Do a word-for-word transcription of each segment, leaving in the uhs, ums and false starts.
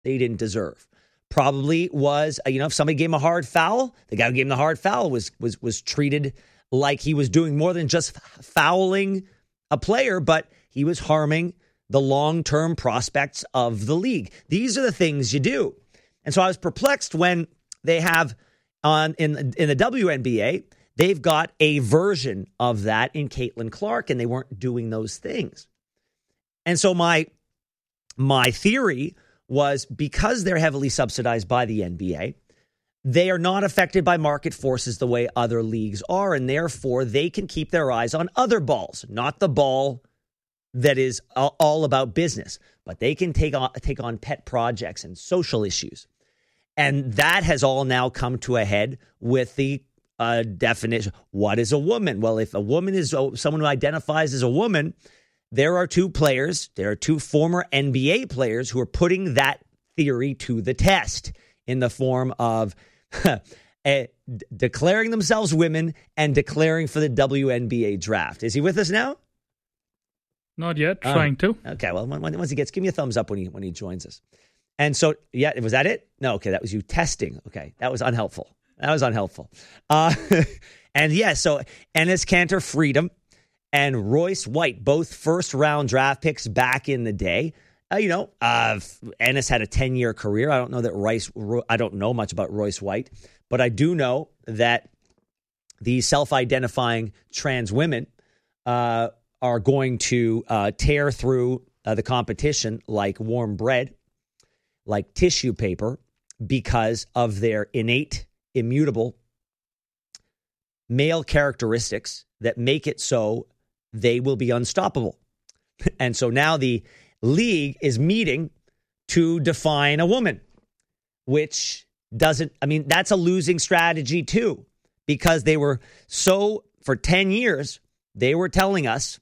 they didn't deserve. Probably was, you know, if somebody gave him a hard foul, the guy who gave him the hard foul was was was treated like he was doing more than just fouling a player, but he was harming the long-term prospects of the league. These are the things you do. And so I was perplexed when they have on in in the W N B A, they've got a version of that in Caitlin Clark, and they weren't doing those things. And so my my theory was because they're heavily subsidized by the N B A, they are not affected by market forces the way other leagues are, and therefore they can keep their eyes on other balls, not the ball that is all about business, but they can take on take on pet projects and social issues. And that has all now come to a head with the uh, definition. What is a woman? Well, if a woman is someone who identifies as a woman, there are two players, there are two former N B A players who are putting that theory to the test in the form of a, d- declaring themselves women and declaring for the W N B A draft. Is he with us now? Not yet, um, trying to. Okay, well, when, once he gets, give me a thumbs up when he when he joins us. And so, yeah, was that it? No, okay, that was you testing. Okay, that was unhelpful. That was unhelpful. Uh, and yeah, so Enes Kanter Freedom and Royce White, both first-round draft picks back in the day. Uh, you know, uh, Ennis had a ten-year career. I don't know that Rice. I don't know much about Royce White, but I do know that the self-identifying trans women uh, are going to uh, tear through uh, the competition like warm bread, like tissue paper, because of their innate, immutable male characteristics that make it so they will be unstoppable. And so now the league is meeting to define a woman, which doesn't, I mean, that's a losing strategy too, because they were so, for ten years, they were telling us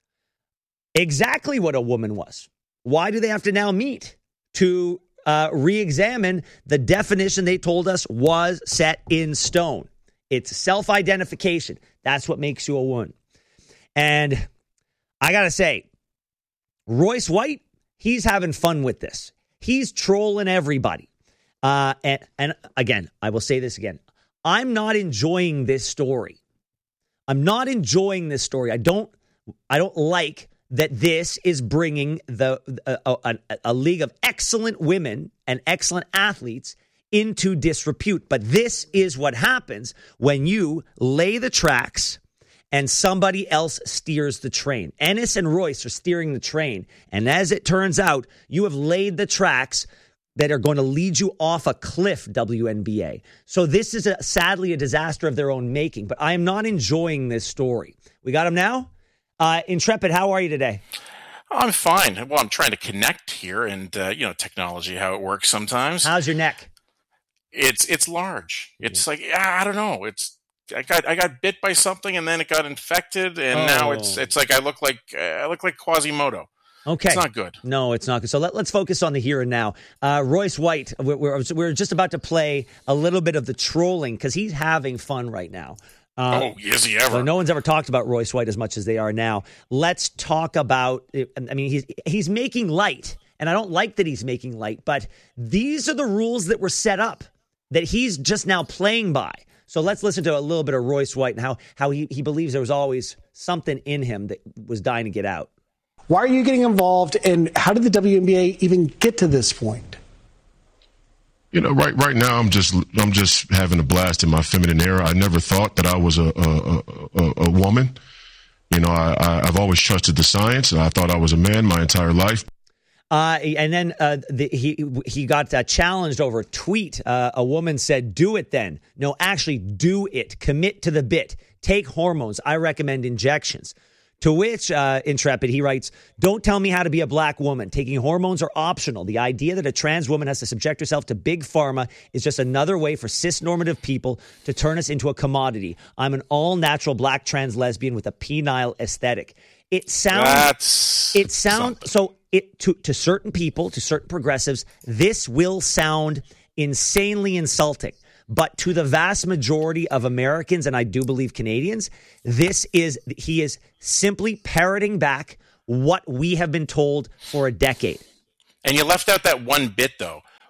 exactly what a woman was. Why do they have to now meet to uh, re-examine the definition they told us was set in stone? It's self-identification. That's what makes you a woman. And I got to say, Royce White, he's having fun with this. He's trolling everybody. Uh, and, and again, I will say this again. I'm not enjoying this story. I'm not enjoying this story. I don't I don't like that this is bringing the a, a, a league of excellent women and excellent athletes into disrepute. But this is what happens when you lay the tracks and somebody else steers the train. Ennis and Royce are steering the train. And as it turns out, you have laid the tracks that are going to lead you off a cliff, W N B A. So this is a, sadly a disaster of their own making. But I am not enjoying this story. We got him now? Uh, Intrepid, how are you today? I'm fine. Well, I'm trying to connect here and, uh, you know, technology, how it works sometimes. How's your neck? It's it's large. It's like, I don't know. It's I got I got bit by something and then it got infected and oh. now it's it's like I look like uh, I look like Quasimodo. Okay, it's not good. No, it's not good. So let, let's focus on the here and now. Uh, Royce White, we're, we're we're just about to play a little bit of the trolling because he's having fun right now. Uh, oh, is he ever? So no one's ever talked about Royce White as much as they are now. Let's talk about. I mean, he's he's making light, and I don't like that he's making light. But these are the rules that were set up that he's just now playing by. So let's listen to a little bit of Royce White and how, how he, he believes there was always something in him that was dying to get out. Why are you getting involved, and how did the W N B A even get to this point? You know, right right now I'm just I'm just having a blast in my feminine era. I never thought that I was a a, a, a woman. You know, I, I, I've always trusted the science, and I thought I was a man my entire life. Uh, and then uh, the, he he got uh, challenged over a tweet. Uh, a woman said, "Do it then." No, actually, do it. Commit to the bit. Take hormones. I recommend injections. To which, uh, Intrepid, he writes, "Don't tell me how to be a black woman. Taking hormones are optional. The idea that a trans woman has to subject herself to big pharma is just another way for cis-normative people to turn us into a commodity. I'm an all-natural black trans lesbian with a penile aesthetic." It sounds... That's it sounds... So it to, to certain people, to certain progressives, this will sound insanely insulting. But to the vast majority of Americans, and I do believe Canadians, this is, he is simply parroting back what we have been told for a decade. And you left out that one bit, though.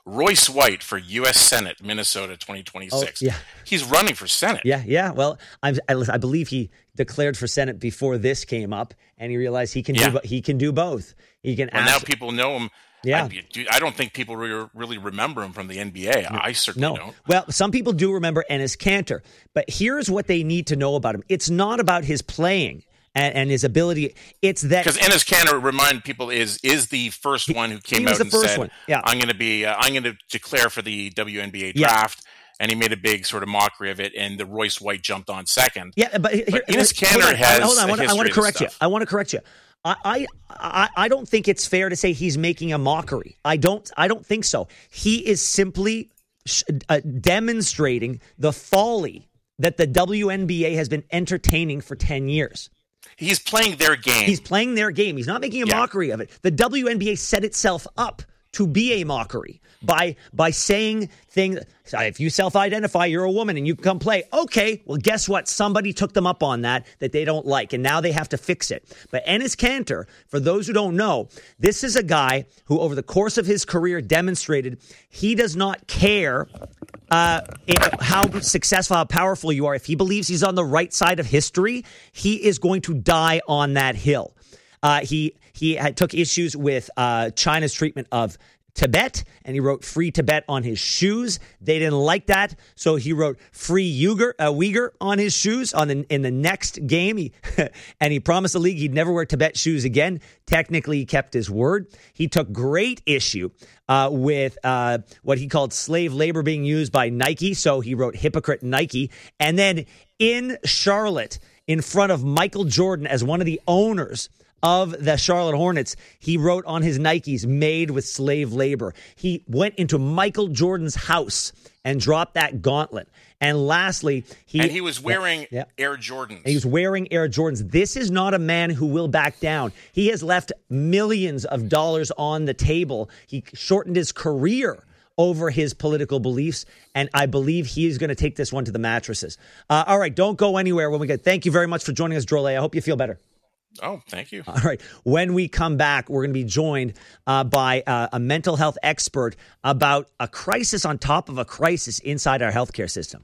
Royce White for U S Senate, Minnesota, twenty twenty-six. Oh, yeah. He's running for Senate. Yeah, yeah. Well, I'm, I, I believe he declared for Senate before this came up, and he realized he can Yeah. do he can do both. He can. Well, ask, now people know him. Yeah. I, I don't think people re- really remember him from the N B A. I certainly no. don't. Well, some people do remember Enes Kanter, but here's what they need to know about him. It's not about his playing and, and his ability. It's that because Enes Kanter, remind people, is is the first he, one who came he was out the and first said, one. Yeah. "I'm going to be, uh, I'm going to declare for the W N B A Yeah. draft." And he made a big sort of mockery of it, and the Royce White jumped on second. Yeah, but, here, but Enes hold Kanter on, has hold on. I want, a I want to history of correct you. stuff. I want to correct you. I, I I don't think it's fair to say he's making a mockery. I don't. I don't think so. He is simply sh- uh, demonstrating the folly that the W N B A has been entertaining for ten years. He's playing their game. He's playing their game. He's not making a Yeah. mockery of it. The W N B A set itself up to be a mockery by by saying things. If you self-identify, you're a woman and you come play. Okay, well, guess what? Somebody took them up on that that they don't like, and now they have to fix it. But Enes Kanter, for those who don't know, this is a guy who, over the course of his career, demonstrated he does not care uh, how successful, how powerful you are. If he believes he's on the right side of history, he is going to die on that hill. Uh, he he had, took issues with uh, China's treatment of Tibet, and he wrote "Free Tibet" on his shoes. They didn't like that, so he wrote "Free Uyghur" uh, Uyghur on his shoes. On the, in the next game, he and he promised the league he'd never wear Tibet shoes again. Technically, he kept his word. He took great issue uh, with uh, what he called slave labor being used by Nike, so he wrote "Hypocrite Nike." And then in Charlotte, in front of Michael Jordan as one of the owners of the Charlotte Hornets, he wrote on his Nikes, "Made with slave labor." He went into Michael Jordan's house and dropped that gauntlet. And lastly, he... And he was wearing yeah, yeah. Air Jordans. He was wearing Air Jordans. This is not a man who will back down. He has left millions of dollars on the table. He shortened his career over his political beliefs, and I believe he is going to take this one to the mattresses. Uh, all right, don't go anywhere when we get... Thank you very much for joining us, Drolet. I hope you feel better. Oh, thank you. All right. When we come back, we're going to be joined uh, by uh, a mental health expert about a crisis on top of a crisis inside our healthcare system.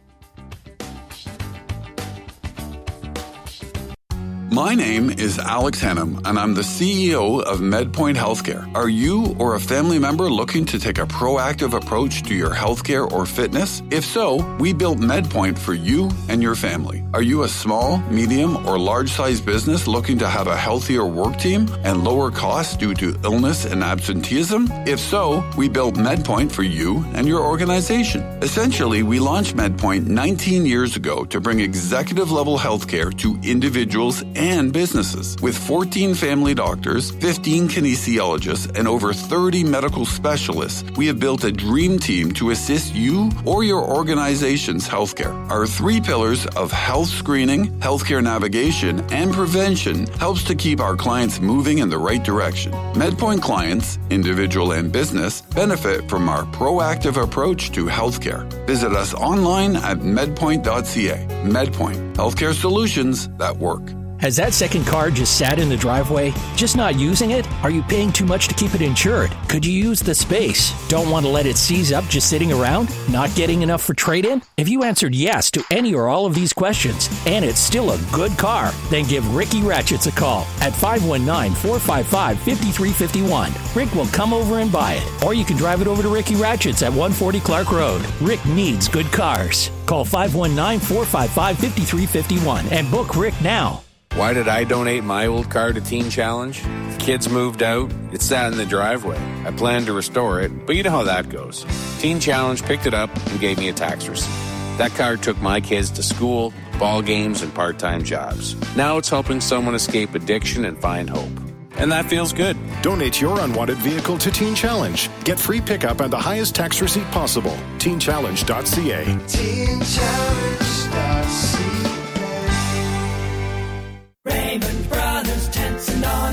My name is Alex Hennum, and I'm the C E O of MedPoint Healthcare. Are you or a family member looking to take a proactive approach to your healthcare or fitness? If so, we built MedPoint for you and your family. Are you a small, medium, or large-sized business looking to have a healthier work team and lower costs due to illness and absenteeism? If so, we built MedPoint for you and your organization. Essentially, we launched MedPoint nineteen years ago to bring executive-level healthcare to individuals and businesses. With fourteen family doctors, fifteen kinesiologists, and over thirty medical specialists, we have built a dream team to assist you or your organization's healthcare. Our three pillars of health screening, healthcare navigation, and prevention helps to keep our clients moving in the right direction. MedPoint clients, individual and business, benefit from our proactive approach to healthcare. Visit us online at medpoint dot c a. MedPoint, healthcare solutions that work. Has that second car just sat in the driveway? Just not using it? Are you paying too much to keep it insured? Could you use the space? Don't want to let it seize up just sitting around? Not getting enough for trade-in? If you answered yes to any or all of these questions, and it's still a good car, then give Ricky Ratchets a call at five one nine, four five five, five three five one. Rick will come over and buy it. Or you can drive it over to Ricky Ratchets at one forty Clark Road. Rick needs good cars. Call five one nine, four five five, five three five one and book Rick now. Why did I donate my old car to Teen Challenge? The kids moved out, it sat in the driveway. I planned to restore it, but you know how that goes. Teen Challenge picked it up and gave me a tax receipt. That car took my kids to school, ball games, and part-time jobs. Now it's helping someone escape addiction and find hope. And that feels good. Donate your unwanted vehicle to Teen Challenge. Get free pickup and the highest tax receipt possible. teen challenge dot c a. teen challenge dot c a. Raymond Brothers, Tents and Awnings. Your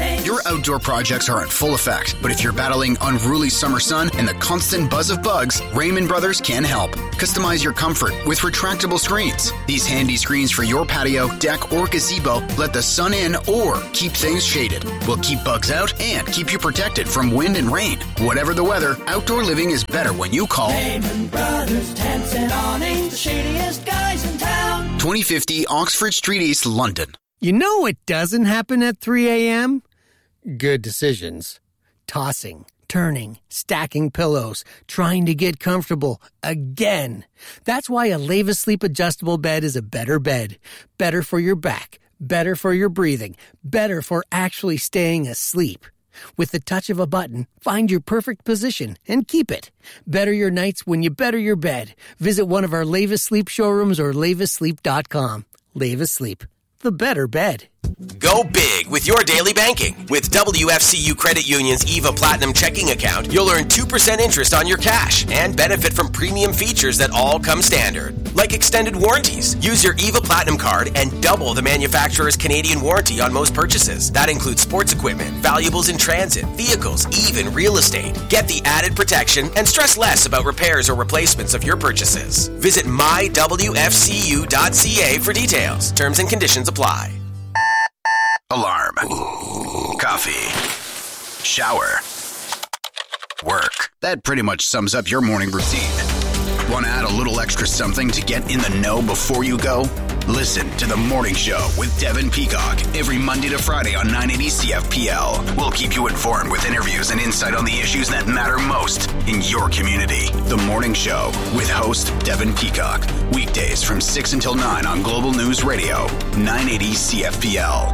Outdoor projects are in full effect, but if you're battling unruly summer sun and the constant buzz of bugs, Raymond Brothers can help. Customize your comfort with retractable screens. These handy screens for your patio, deck, or gazebo let the sun in or keep things shaded. Will keep bugs out and keep you protected from wind and rain. Whatever the weather, outdoor living is better when you call Raymond Brothers Tents and Awnings, the shadiest guys in town. twenty fifty Oxford Street East, London. You know what doesn't happen at three a.m.? Good decisions. Tossing, turning, stacking pillows, trying to get comfortable again. That's why a Leva Sleep adjustable bed is a better bed. Better for your back, better for your breathing, better for actually staying asleep. With the touch of a button, find your perfect position and keep it. Better your nights when you better your bed. Visit one of our Leva Sleep showrooms or leva sleep dot com. Leva Sleep, the better bed. Go big with your daily banking. With W F C U Credit Union's EVA Platinum checking account, you'll earn two percent interest on your cash and benefit from premium features that all come standard, like extended warranties. Use your EVA Platinum card and double the manufacturer's Canadian warranty on most purchases. That includes sports equipment, valuables in transit, vehicles, even real estate. Get the added protection and stress less about repairs or replacements of your purchases. Visit my w f c u dot c a for details. Terms and conditions apply. Alarm. Coffee. Shower. Work. That pretty much sums up your morning routine. Want to add a little extra something to get in the know before you go? Listen to The Morning Show with Devin Peacock every Monday to Friday on nine eighty C F P L. We'll keep you informed with interviews and insight on the issues that matter most in your community. The Morning Show with host Devin Peacock. Weekdays from six until nine on Global News Radio, nine eighty C F P L.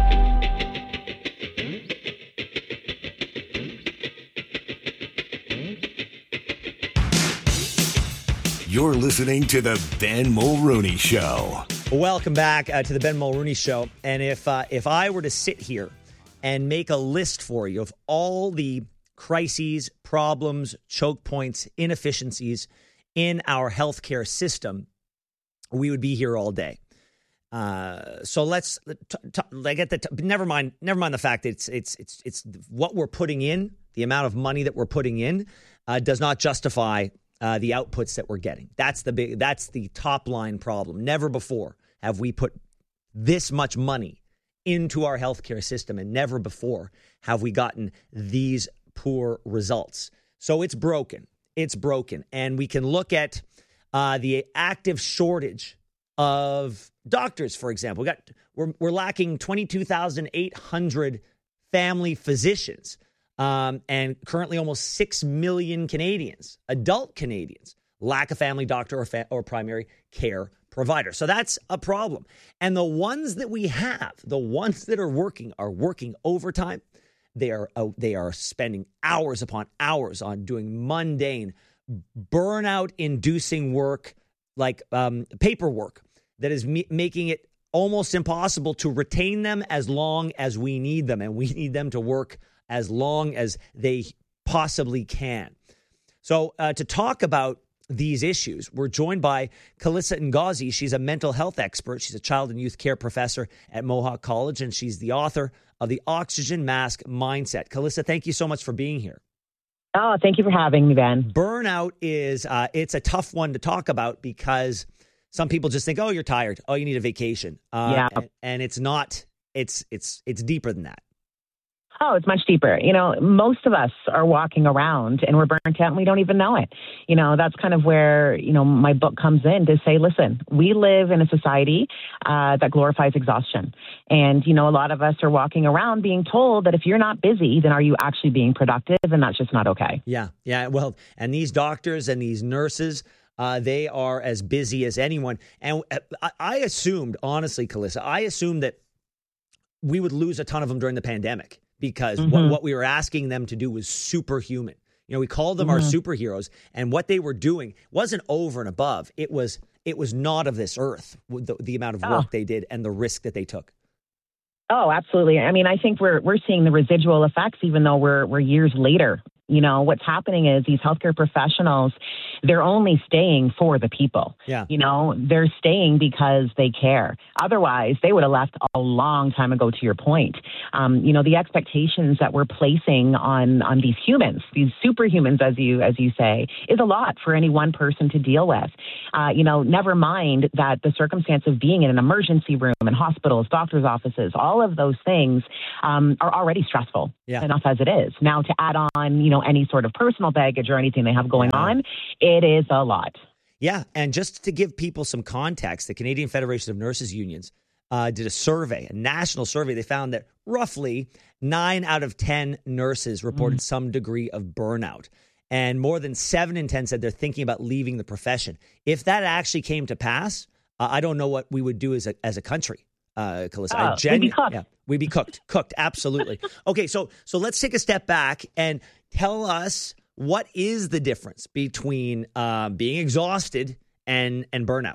You're listening to the Ben Mulrooney Show. Welcome back uh, to the Ben Mulrooney Show. And if uh, if I were to sit here and make a list for you of all the crises, problems, choke points, inefficiencies in our healthcare system, we would be here all day. Uh, so let's t- t- like at the t- never mind. Never mind the fact that it's it's it's it's what we're putting in, the amount of money that we're putting in, uh, does not justify Uh, the outputs that we're getting. That's the big. That's the top line problem. Never before have we put this much money into our healthcare system, and never before have we gotten these poor results. So it's broken. It's broken, and we can look at uh, the active shortage of doctors, for example. We got we're we're lacking twenty-two thousand eight hundred family physicians. Um, and currently almost six million Canadians, adult Canadians, lack a family doctor or, fa- or primary care provider. So that's a problem. And the ones that we have, the ones that are working, are working overtime. They are uh, they are spending hours upon hours on doing mundane, burnout-inducing work like um, paperwork that is me- making it almost impossible to retain them as long as we need them. And we need them to work as long as they possibly can. So uh, to talk about these issues, we're joined by Calissa Ngozi. She's a mental health expert. She's a child and youth care professor at Mohawk College, and she's the author of the Oxygen Mask Mindset. Calissa, thank you so much for being here. Oh, thank you for having me, Ben. Burnout is, uh, it's a tough one to talk about because some people just think, oh, you're tired. Oh, you need a vacation. Uh, yeah. And, and it's not, it's, it's, it's deeper than that. Oh, it's much deeper. You know, most of us are walking around and we're burnt out and we don't even know it. You know, that's kind of where, you know, my book comes in to say, listen, we live in a society uh, that glorifies exhaustion. And, you know, a lot of us are walking around being told that if you're not busy, then are you actually being productive? And that's just not okay. Yeah. Yeah. Well, and these doctors and these nurses, uh, they are as busy as anyone. And I, I assumed, honestly, Calissa, I assumed that we would lose a ton of them during the pandemic. Because mm-hmm. what, what we were asking them to do was superhuman. You know, we called them mm-hmm. our superheroes, and what they were doing wasn't over and above. It was it was not of this earth, the, the amount of work oh. they did and the risk that they took. Oh, absolutely. I mean, I think we're we're seeing the residual effects, even though we're we're years later You know, what's happening is these healthcare professionals, they're only staying for the people. Yeah. You know, they're staying because they care. Otherwise, they would have left a long time ago, to your point. Um, you know, the expectations that we're placing on on these humans, these superhumans, as you as you say, is a lot for any one person to deal with. Uh, you know, never mind that the circumstance of being in an emergency room in hospitals, doctors' offices, all of those things um, are already stressful yeah. enough as it is. Now, to add on, you know, any sort of personal baggage or anything they have going yeah. on, it is a lot. Yeah, and just to give people some context, the Canadian Federation of Nurses Unions uh, did a survey, a national survey. They found that roughly nine out of ten nurses reported mm. some degree of burnout. And more than seven in ten said they're thinking about leaving the profession. If that actually came to pass, uh, I don't know what we would do as a as a country, uh, Calista. Uh, genu- we'd be cooked. Yeah, we'd be cooked. Cooked, absolutely. Okay, so so let's take a step back and tell us, what is the difference between uh, being exhausted and and burnout?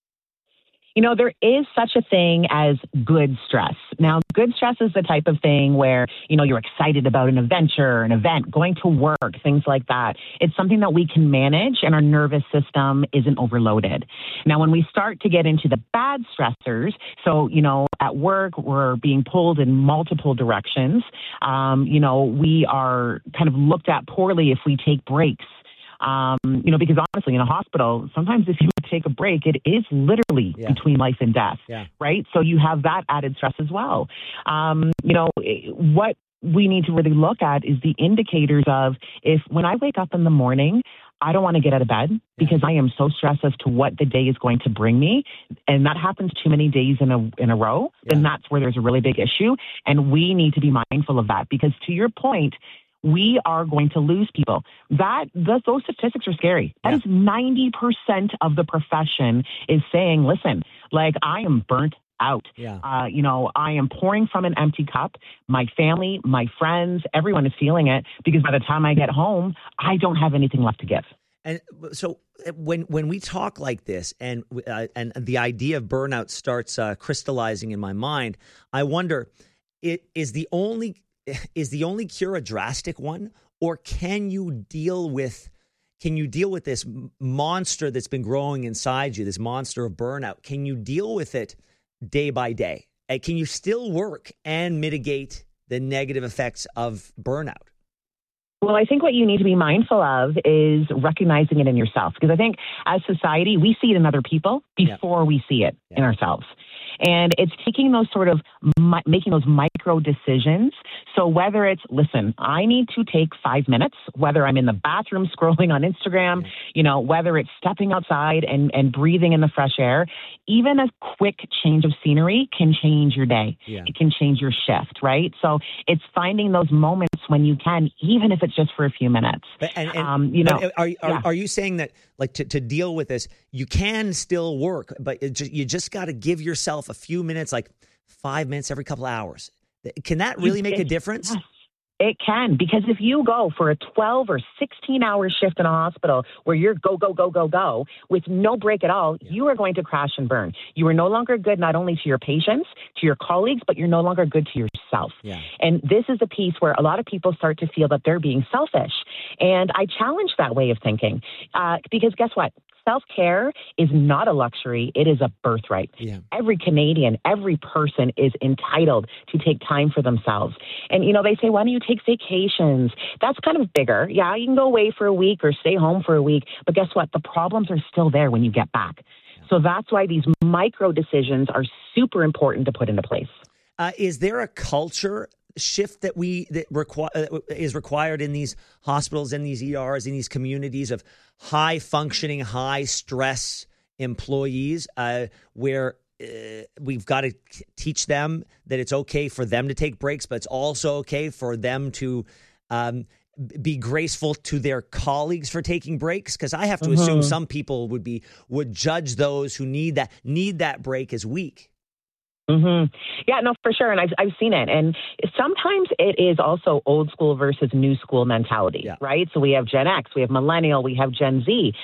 You know, there is such a thing as good stress. Now, good stress is the type of thing where, you know, you're excited about an adventure, an event, going to work, things like that. It's something that we can manage and our nervous system isn't overloaded. Now, when we start to get into the bad stressors, so, you know, at work, we're being pulled in multiple directions. Um, you know, we are kind of looked at poorly if we take breaks. Um, you know, because honestly, in a hospital, sometimes if you take a break, it is literally yeah. between life and death, yeah. right? So you have that added stress as well. Um, you know, what we need to really look at is the indicators of, if when I wake up in the morning, I don't want to get out of bed because I am so stressed as to what the day is going to bring me. And that happens too many days in a in a row, yeah. then that's where there's a really big issue. And we need to be mindful of that, because to your point, we are going to lose people. That those, those statistics are scary. That yeah. is ninety percent of the profession is saying, listen, like, I am burnt out. Yeah. Uh, you know, I am pouring from an empty cup. My family, my friends, everyone is feeling it, because by the time I get home, I don't have anything left to give. And so when when we talk like this, and uh, and the idea of burnout starts uh, crystallizing in my mind, I wonder, it is the only is the only cure a drastic one, or can you deal with can you deal with this monster that's been growing inside you, this monster of burnout? Can you deal with it day by day? And can you still work and mitigate the negative effects of burnout? Well, I think what you need to be mindful of is recognizing it in yourself, because I think as society, we see it in other people before yeah. we see it yeah. in ourselves. And it's taking those sort of, mi- making those micro decisions. So whether it's, listen, I need to take five minutes, whether I'm in the bathroom scrolling on Instagram, yeah. you know, whether it's stepping outside and, and breathing in the fresh air, even a quick change of scenery can change your day. Yeah. It can change your shift, right? So it's finding those moments when you can, even if it's just for a few minutes. And, and um, you know, are, are, yeah. are you saying that, like, to, to deal with this, you can still work, but it just, you just got to give yourself a few minutes, like five minutes every couple of hours? Can that really make a difference? Yes. It can, because if you go for a twelve or sixteen hour shift in a hospital where you're go, go, go, go, go with no break at all, yeah. you are going to crash and burn. You are no longer good, not only to your patients, to your colleagues, but you're no longer good to yourself. Yeah. And this is a piece where a lot of people start to feel that they're being selfish. And I challenge that way of thinking, uh, because guess what? Self-care is not a luxury. It is a birthright. Yeah. Every Canadian, every person is entitled to take time for themselves. And, you know, they say, why don't you take vacations? That's kind of bigger. Yeah, you can go away for a week or stay home for a week. But guess what? The problems are still there when you get back. Yeah. So that's why these micro decisions are super important to put into place. Uh, is there a culture shift that we that require uh, is required in these hospitals, in these E Rs, in these communities of high functioning, high stress employees, uh, where uh, we've got to teach them that it's okay for them to take breaks, but it's also okay for them to um, be graceful to their colleagues for taking breaks? Because I have to mm-hmm. assume some people would be would judge those who need that need that break as weak. Mm-hmm. Yeah, no, for sure. And I've, I've seen it. And sometimes it is also old school versus new school mentality, yeah. right? So we have Gen X, we have Millennial, we have Gen Z.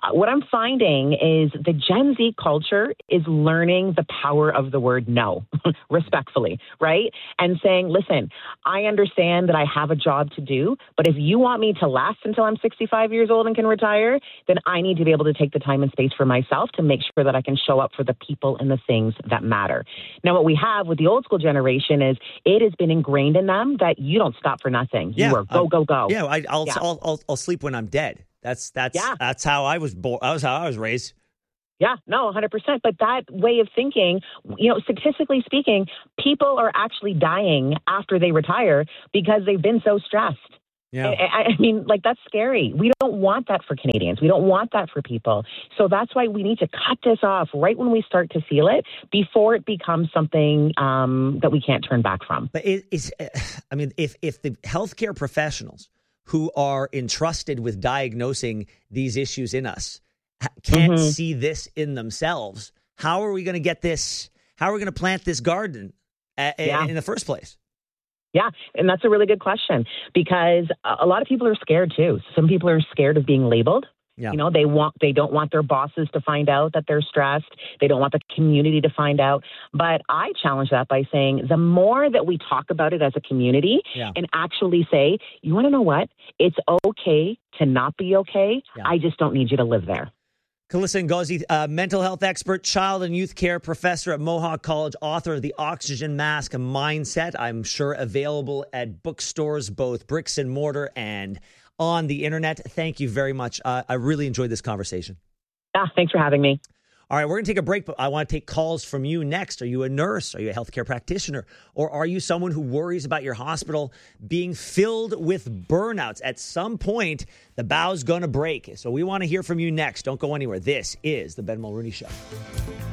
what I'm finding is the Gen Z culture is learning the power of the word no, respectfully, right? And saying, listen, I understand that I have a job to do, but if you want me to last until I'm sixty-five years old and can retire, then I need to be able to take the time and space for myself to make sure that I can show up for the people and the things that matter. Now, what we have with the old school generation is it has been ingrained in them that you don't stop for nothing. Yeah, you are go, um, go, go. Yeah, I, I'll, Yeah. I'll I'll I'll sleep when I'm dead. That's that's Yeah. that's how I was born. That was how I was raised. Yeah, no, one hundred percent. But that way of thinking, you know, statistically speaking, people are actually dying after they retire because they've been so stressed. Yeah. I, I mean, like, that's scary. We don't want that for Canadians. We don't want that for people. So that's why we need to cut this off right when we start to feel it before it becomes something um, that we can't turn back from. But it, it's, I mean, if if the healthcare professionals who are entrusted with diagnosing these issues in us can't Mm-hmm. see this in themselves, how are we going to get this? How are we going to plant this garden a- a- Yeah. in the first place? Yeah, and that's a really good question because a a lot of people are scared too. Some people are scared of being labeled. Yeah. You know, they want they don't want their bosses to find out that they're stressed. They don't want the community to find out. But I challenge that by saying the more that we talk about it as a community Yeah. and actually say, you want to know what? It's okay to not be okay. Yeah. I just don't need you to live there. Kalissa Ngozi, uh, mental health expert, child and youth care professor at Mohawk College, author of The Oxygen Mask Mindset. I'm sure available at bookstores, both bricks and mortar and on the internet. Thank you very much. Uh, I really enjoyed this conversation. Ah, thanks for having me. All right, we're going to take a break, but I want to take calls from you next. Are you a nurse? Are you a healthcare practitioner? Or are you someone who worries about your hospital being filled with burnouts? At some point, the bow's going to break. So we want to hear from you next. Don't go anywhere. This is the Ben Mulrooney Show.